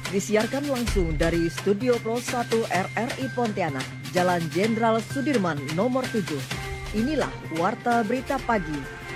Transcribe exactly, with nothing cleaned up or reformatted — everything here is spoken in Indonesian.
Disiarkan langsung dari Studio Pro satu R R I Pontianak, Jalan Jenderal Sudirman nomor tujuh. Inilah Warta Berita Pagi,